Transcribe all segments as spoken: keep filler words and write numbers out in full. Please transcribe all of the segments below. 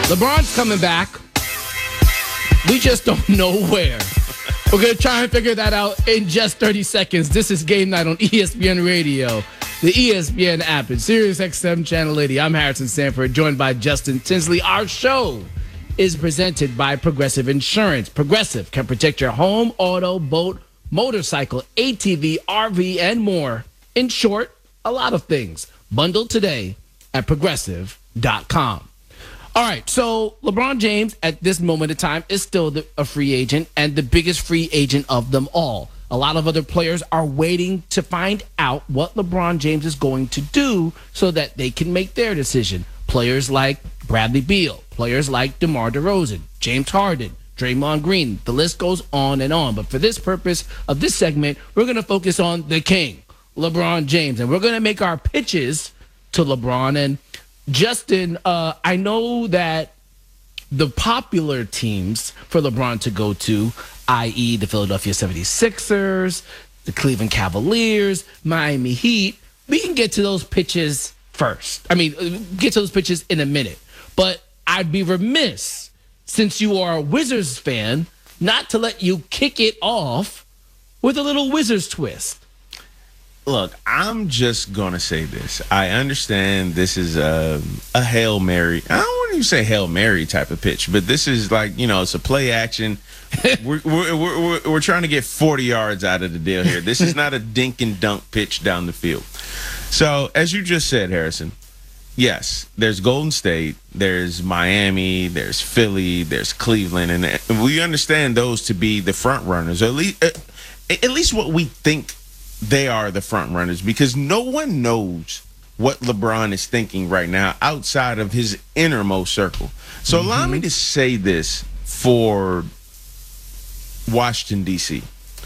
LeBron's coming back. We just don't know where. We're going to try and figure that out in just thirty seconds. This is Game Night on E S P N Radio, the E S P N app, and Sirius X M Channel eighty. I'm Harrison Sanford, joined by Justin Tinsley. Our show is presented by Progressive Insurance. Progressive can protect your home, auto, boat, motorcycle, A T V, R V, and more. In short, a lot of things. Bundle today at progressive dot com. All right, so LeBron James at this moment in time is still the, a free agent and the biggest free agent of them all. A lot of other players are waiting to find out what LeBron James is going to do so that they can make their decision. Players like Bradley Beal, players like DeMar DeRozan, James Harden, Draymond Green. The list goes on and on. But for this purpose of this segment, we're going to focus on the king, LeBron James. And we're going to make our pitches to LeBron. And Justin, uh, I know that the popular teams for LeBron to go to, that is the Philadelphia seventy-sixers, the Cleveland Cavaliers, Miami Heat, we can get to those pitches first. I mean, get to those pitches in a minute. But I'd be remiss, since you are a Wizards fan, not to let you kick it off with a little Wizards twist. Look, I'm just going to say this. I understand this is a, a Hail Mary. I don't want to say Hail Mary type of pitch, but this is like, you know, it's a play action. we're, we're, we're, we're trying to get forty yards out of the deal here. This is not a dink and dunk pitch down the field. So, as you just said, Harrison, yes, there's Golden State, there's Miami, there's Philly, there's Cleveland, and we understand those to be the front runners, or at least, at least what we think they are the front runners, because no one knows what LeBron is thinking right now outside of his innermost circle. So mm-hmm. allow me to say this for Washington, D C.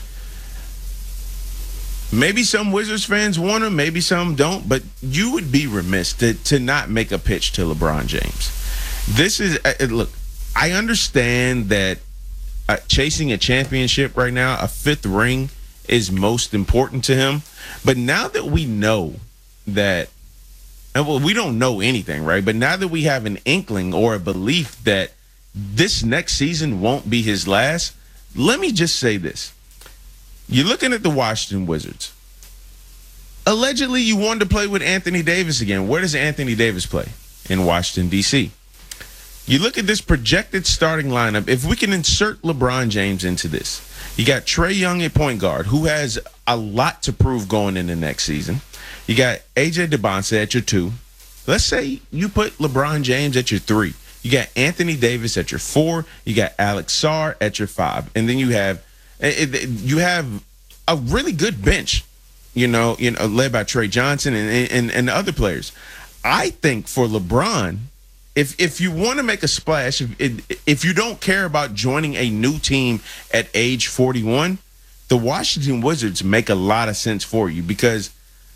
Maybe some Wizards fans want him, maybe some don't, but you would be remiss to, to not make a pitch to LeBron James. This is, uh, look, I understand that uh, chasing a championship right now, a fifth ring, is most important to him. But now that we know that, well, we don't know anything, right? But now that we have an inkling or a belief that this next season won't be his last, let me just say this. You're looking at the Washington Wizards. Allegedly, you wanted to play with Anthony Davis again. Where does Anthony Davis play? In Washington, D C. You look at this projected starting lineup. If we can insert LeBron James into this, you got Trae Young at point guard, who has a lot to prove going into next season. You got A J DeBonce at your two. Let's say you put LeBron James at your three. You got Anthony Davis at your four. You got Alex Sarr at your five. And then you have you have a really good bench, you know, you know, led by Trey Johnson and, and, and other players. I think for LeBron, If if you want to make a splash, if, if you don't care about joining a new team at age forty-one, the Washington Wizards make a lot of sense for you, because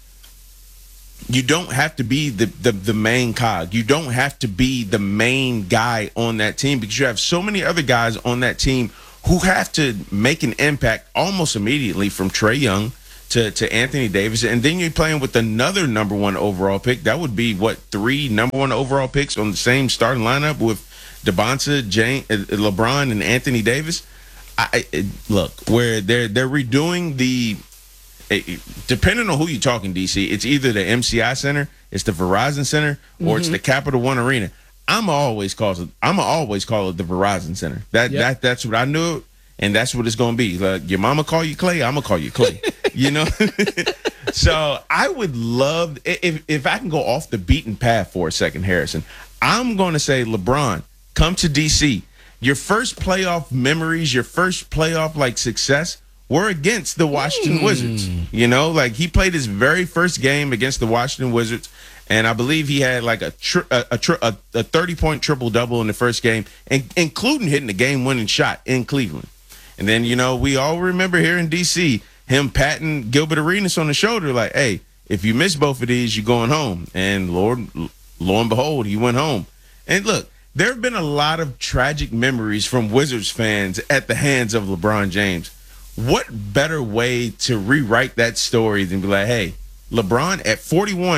you don't have to be the, the, the main cog. You don't have to be the main guy on that team, because you have so many other guys on that team who have to make an impact almost immediately, from Trae Young to, to Anthony Davis. And then you're playing with another number one overall pick. That would be, what, three number one overall picks on the same starting lineup with DeBonce, Jane, LeBron, and Anthony Davis. I, I look, where they're they're redoing the, depending on who you're talking, D C, it's either the M C I Center, it's the Verizon Center, or mm-hmm. it's the Capital One Arena. I'm always call it. I'm always call it the Verizon Center. That yep. that that's what I knew. And that's what it's going to be. Like, your mama call you Clay, I'm going to call you Clay. You know? So I would love, if if I can go off the beaten path for a second, Harrison, I'm going to say, LeBron, come to D C. Your first playoff memories, your first playoff, like, success were against the Washington mm. Wizards. You know? Like, he played his very first game against the Washington Wizards, and I believe he had like a tri- a, a, tri- a, a thirty-point triple-double in the first game, and, including hitting the game-winning shot in Cleveland. And then, you know, we all remember here in D C him patting Gilbert Arenas on the shoulder like, hey, if you miss both of these, you're going home. And Lord, lo and behold, he went home. And look, there have been a lot of tragic memories from Wizards fans at the hands of LeBron James. What better way to rewrite that story than be like, hey, LeBron at forty-one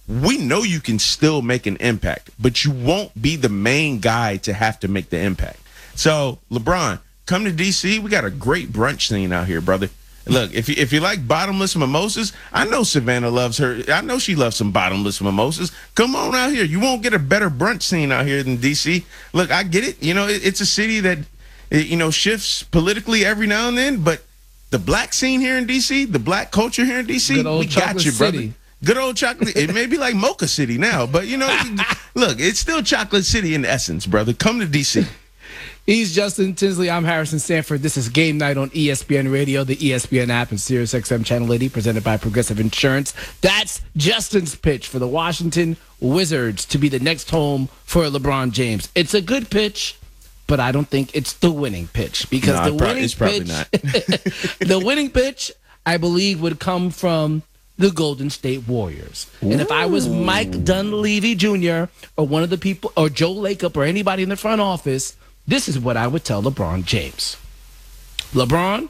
we know you can still make an impact, but you won't be the main guy to have to make the impact. So, LeBron, come to D C. We got a great brunch scene out here, brother. Look, if you, if you like bottomless mimosas, I know Savannah loves her. I know she loves some bottomless mimosas. Come on out here. You won't get a better brunch scene out here than D C. Look, I get it. You know, it, it's a city that, you know, shifts politically every now and then, but the black scene here in D C, the black culture here in D C, Good old we got Chocolate you, brother. City. Good old chocolate. It may be like Mocha City now, but, you know, look, it's still Chocolate City in essence, brother. Come to D C. He's Justin Tinsley. I'm Harrison Sanford. This is Game Night on E S P N Radio, the E S P N app, and Sirius X M Channel eighty, presented by Progressive Insurance. That's Justin's pitch for the Washington Wizards to be the next home for LeBron James. It's a good pitch, but I don't think it's the winning pitch, because No, the it prob- winning it's probably pitch, not. the winning pitch, I believe, would come from the Golden State Warriors. And if I was Mike Dunleavy Junior or one of the people, or Joe Lacob or anybody in the front office, this is what I would tell LeBron James. LeBron,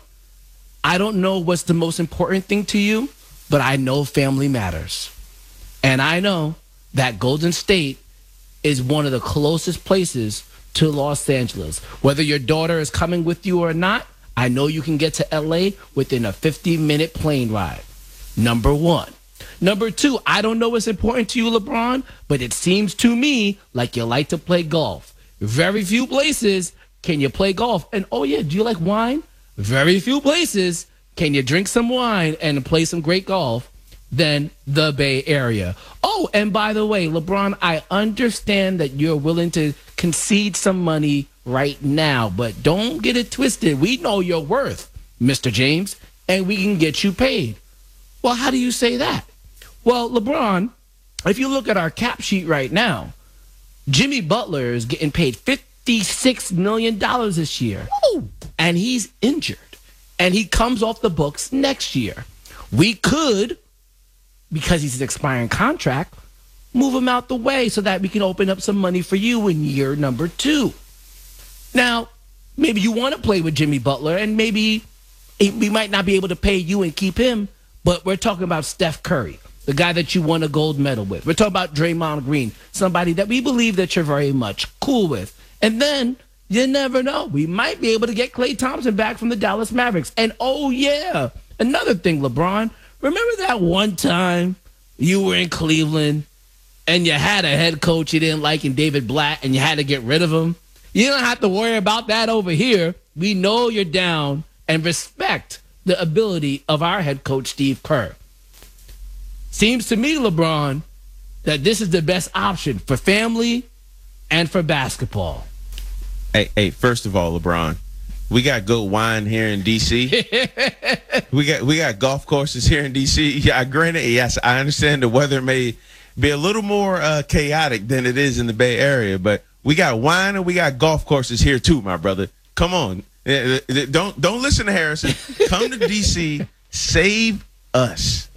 I don't know what's the most important thing to you, but I know family matters. And I know that Golden State is one of the closest places to Los Angeles. Whether your daughter is coming with you or not, I know you can get to L A within a fifty-minute plane ride. Number one. Number two, I don't know what's important to you, LeBron, but it seems to me like you like to play golf. Very few places can you play golf. And, oh, yeah, do you like wine? Very few places can you drink some wine and play some great golf than the Bay Area. Oh, and by the way, LeBron, I understand that you're willing to concede some money right now, but don't get it twisted. We know your worth, Mister James, and we can get you paid. Well, how do you say that? Well, LeBron, if you look at our cap sheet right now, Jimmy Butler is getting paid fifty-six million dollars this year. Ooh. And he's injured. And he comes off the books next year. We could, because he's an expiring contract, move him out the way so that we can open up some money for you in year number two. Now, maybe you want to play with Jimmy Butler, and maybe we might not be able to pay you and keep him, but we're talking about Steph Curry, the guy that you won a gold medal with. We're talking about Draymond Green, somebody that we believe that you're very much cool with. And then, you never know, we might be able to get Klay Thompson back from the Dallas Mavericks. And, oh, yeah, another thing, LeBron, remember that one time you were in Cleveland and you had a head coach you didn't like in David Blatt and you had to get rid of him? You don't have to worry about that over here. We know you're down and respect the ability of our head coach, Steve Kerr. Seems to me, LeBron, that this is the best option for family and for basketball. Hey, hey, first of all, LeBron, we got good wine here in D C. we got we got golf courses here in D C. Yeah, granted, yes, I understand the weather may be a little more uh, chaotic than it is in the Bay Area, but we got wine and we got golf courses here too, my brother. Come on. Don't don't listen to Harrison. Come to D C. Save us.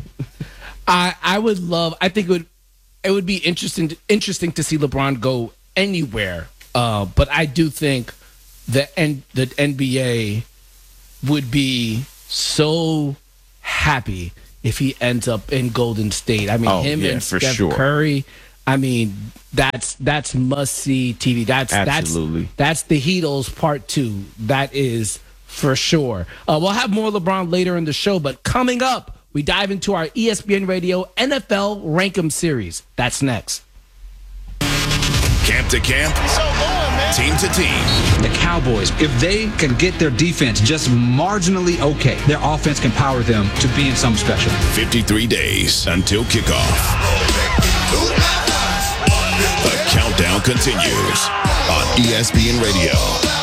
I I would love. I think it would it would be interesting interesting to see LeBron go anywhere. Uh, but I do think the N, the N B A would be so happy if he ends up in Golden State. I mean, oh, him yeah, and for Steph sure. Curry. I mean, that's that's must see T V. That's Absolutely. that's that's the Heatles part two. That is for sure. Uh, we'll have more LeBron later in the show, but coming up, we dive into our E S P N Radio N F L Rank'em series. That's next. Camp to camp, so long, man. Team to team. The Cowboys, if they can get their defense just marginally okay, their offense can power them to being something special. fifty-three days until kickoff. The countdown continues on E S P N Radio.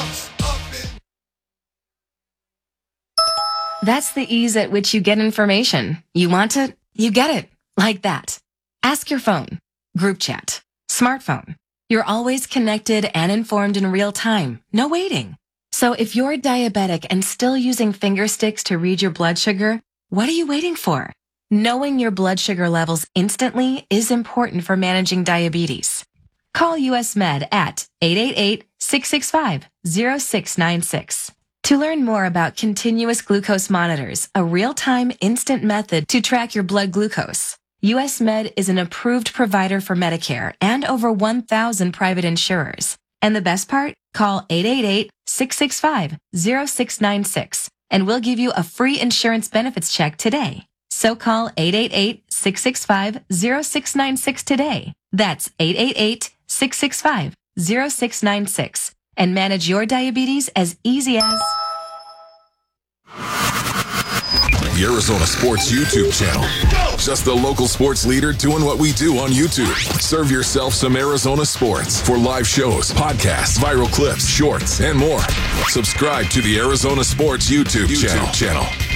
That's the ease at which you get information. You want it, you get it. Like that. Ask your phone. Group chat. Smartphone. You're always connected and informed in real time. No waiting. So if you're diabetic and still using finger sticks to read your blood sugar, what are you waiting for? Knowing your blood sugar levels instantly is important for managing diabetes. Call U S Med at eight eight eight, six six five, zero six nine six. To learn more about continuous glucose monitors, a real-time instant method to track your blood glucose, U S Med is an approved provider for Medicare and over one thousand private insurers. And the best part? Call eight eight eight, six six five, zero six nine six and we'll give you a free insurance benefits check today. So call eight eight eight, six six five, zero six nine six today. That's eight eight eight, six six five, zero six nine six and manage your diabetes as easy as... The Arizona Sports YouTube channel. Just the local sports leader doing what we do on YouTube. Serve yourself some Arizona sports for live shows, podcasts, viral clips, shorts, and more. Subscribe to the Arizona Sports YouTube, YouTube channel. channel.